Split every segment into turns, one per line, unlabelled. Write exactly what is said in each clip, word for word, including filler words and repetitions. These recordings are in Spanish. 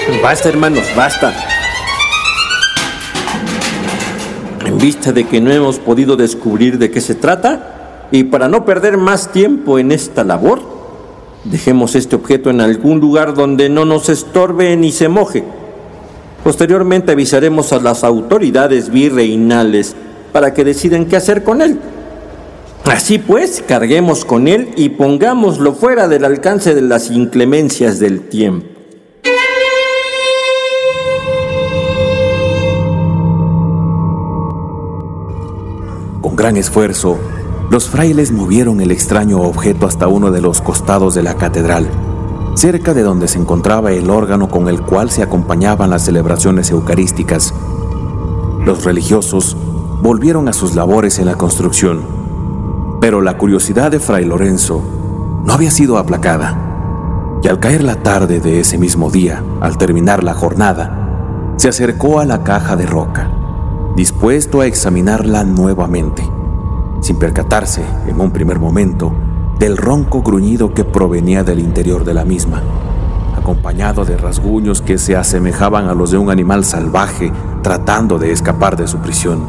Basta, hermanos, basta. En vista de que no hemos podido descubrir de qué se trata, y para no perder más tiempo en esta labor, dejemos este objeto en algún lugar donde no nos estorbe ni se moje. Posteriormente avisaremos a las autoridades virreinales para que decidan qué hacer con él. Así pues, carguemos con él y pongámoslo fuera del alcance de las inclemencias del tiempo.
Con gran esfuerzo, los frailes movieron el extraño objeto hasta uno de los costados de la catedral, cerca de donde se encontraba el órgano con el cual se acompañaban las celebraciones eucarísticas. Los religiosos volvieron a sus labores en la construcción, pero la curiosidad de Fray Lorenzo no había sido aplacada, y al caer la tarde de ese mismo día, al terminar la jornada, se acercó a la caja de roca, dispuesto a examinarla nuevamente, sin percatarse, en un primer momento, del ronco gruñido que provenía del interior de la misma, acompañado de rasguños que se asemejaban a los de un animal salvaje tratando de escapar de su prisión.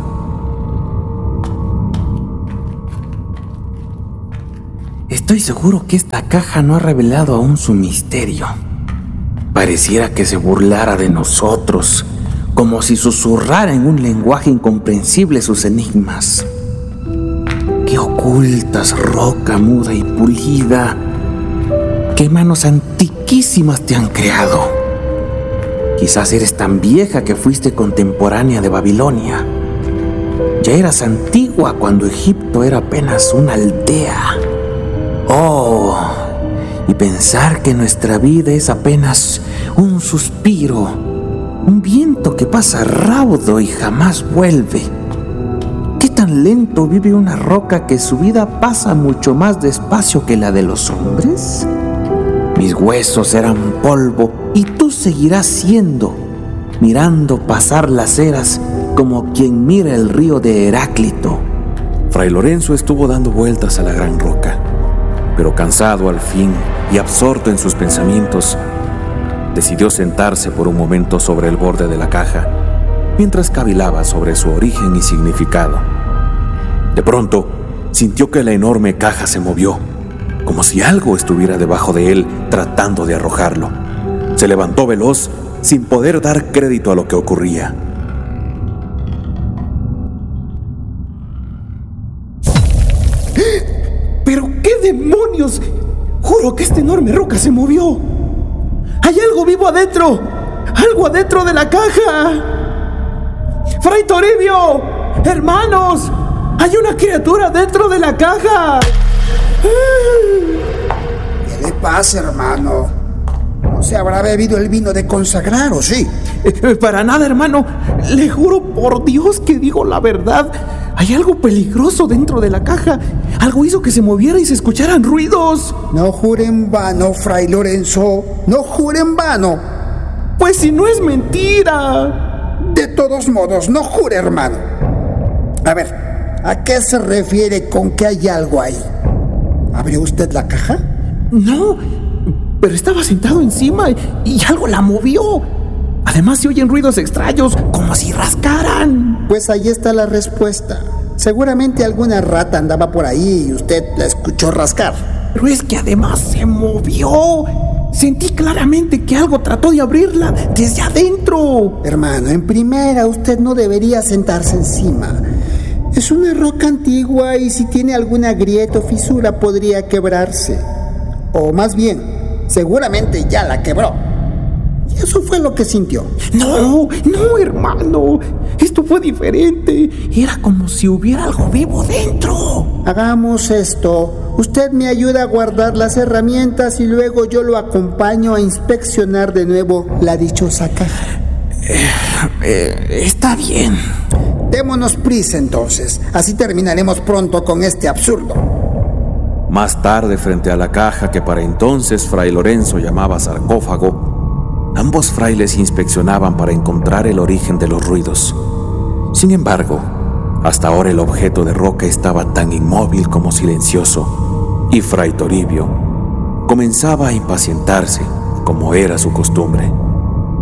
Estoy seguro que esta caja no ha revelado aún su misterio. Pareciera que se burlara de nosotros, como si susurrara en un lenguaje incomprensible sus enigmas. ¡Qué ocultas, roca muda y pulida! ¡Qué manos antiquísimas te han creado! Quizás eres tan vieja que fuiste contemporánea de Babilonia. Ya eras antigua cuando Egipto era apenas una aldea. ¡Oh! Y pensar que nuestra vida es apenas un suspiro, un viento que pasa raudo y jamás vuelve. ¿Qué tan lento vive una roca que su vida pasa mucho más despacio que la de los hombres? Mis huesos eran polvo y tú seguirás siendo, mirando pasar las eras como quien mira el río de Heráclito.
Fray Lorenzo estuvo dando vueltas a la gran roca, pero cansado al fin y absorto en sus pensamientos, decidió sentarse por un momento sobre el borde de la caja, mientras cavilaba sobre su origen y significado. De pronto, sintió que la enorme caja se movió, como si algo estuviera debajo de él tratando de arrojarlo. Se levantó veloz, sin poder dar crédito a lo que ocurría.
¿Pero qué demonios? Juro que esta enorme roca se movió. ¡Hay algo vivo adentro! ¡Algo adentro de la caja! ¡Fray Toribio! ¡Hermanos! ¡Hay una criatura dentro de la caja!
¿Qué le pasa, hermano? ¿No se habrá bebido el vino de consagrar, o sí?
Eh, para nada, hermano. Le juro por Dios que digo la verdad. Hay algo peligroso dentro de la caja. Algo hizo que se moviera y se escucharan ruidos.
No jure en vano, Fray Lorenzo. No jure en vano.
Pues si no es mentira.
De todos modos, no jure, hermano. A ver, ¿a qué se refiere con que hay algo ahí? ¿Abrió usted la caja?
No, pero estaba sentado encima y, y algo la movió. Además se oyen ruidos extraños, como si rascaran.
Pues ahí está la respuesta. Seguramente alguna rata andaba por ahí y usted la escuchó rascar.
Pero es que además se movió. Sentí claramente que algo trató de abrirla desde adentro.
Hermano, en primera usted no debería sentarse encima. Es una roca antigua y si tiene alguna grieta o fisura podría quebrarse. O más bien, seguramente ya la quebró. Y eso fue lo que sintió.
No, no, hermano. Esto fue diferente. Era como si hubiera algo vivo dentro.
Hagamos esto. Usted me ayuda a guardar las herramientas y luego yo lo acompaño a inspeccionar de nuevo la dichosa caja.
Eh, eh, está bien.
Démonos prisa entonces. Así terminaremos pronto con este absurdo.
Más tarde, frente a la caja que para entonces Fray Lorenzo llamaba sarcófago, ambos frailes inspeccionaban para encontrar el origen de los ruidos. Sin embargo, hasta ahora el objeto de roca estaba tan inmóvil como silencioso, y Fray Toribio comenzaba a impacientarse, como era su costumbre.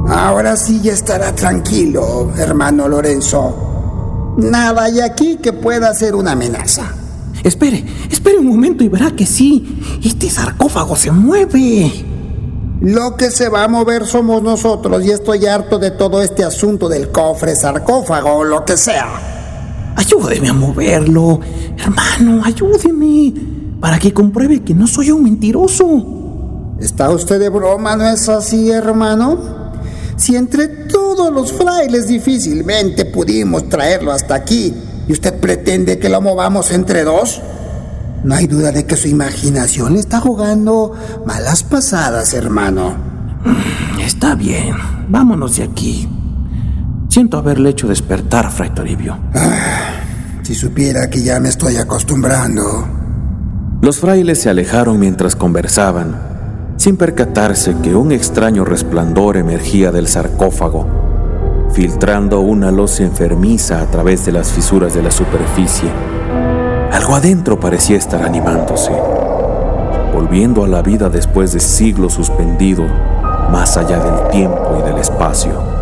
Ahora sí ya estará tranquilo, hermano Lorenzo. Nada hay aquí que pueda ser una amenaza.
Espere, espere un momento y verá que sí. Este sarcófago se mueve.
Lo que se va a mover somos nosotros y estoy harto de todo este asunto del cofre, sarcófago o lo que sea.
Ayúdeme a moverlo. Hermano, ayúdeme. Para que compruebe que no soy un mentiroso.
¿Está usted de broma, no es así, hermano? Si entre todos los frailes difícilmente pudimos traerlo hasta aquí, ¿y usted pretende que lo movamos entre dos? No hay duda de que su imaginación le está jugando malas pasadas, hermano.
Está bien, vámonos de aquí. Siento haberle hecho despertar, Fray Toribio.
Ah, si supiera que ya me estoy acostumbrando.
Los frailes se alejaron mientras conversaban, sin percatarse que un extraño resplandor emergía del sarcófago, filtrando una luz enfermiza a través de las fisuras de la superficie. Algo adentro parecía estar animándose, volviendo a la vida después de siglos suspendido más allá del tiempo y del espacio.